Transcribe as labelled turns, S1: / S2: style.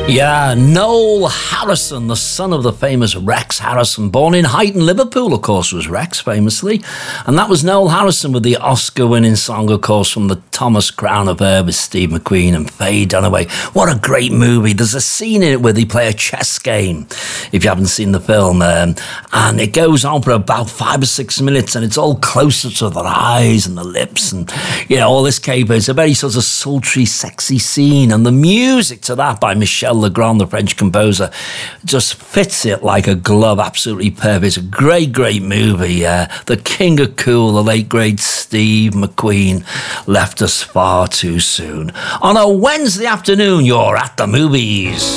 S1: Yeah, Noel Harrison, the son of the famous Rex Harrison, born in Huyton, Liverpool, of course, was Rex, famously. And that was Noel Harrison with the Oscar-winning song, of course, from the Thomas Crown Affair with Steve McQueen and Faye Dunaway. What a great movie. There's a scene in it where they play a chess game, if you haven't seen the film. And it goes on for about 5 or 6 minutes, and it's all closer to their eyes and the lips and, you know, all this caper. It's a very sort of sultry, sexy scene. And the music to that by Michel Legrand, the French composer, just fits it like a glove. Absolutely perfect. It's a great, great movie. The King of Cool, the late great Steve McQueen, left us far too soon. On a Wednesday afternoon, you're at the movies.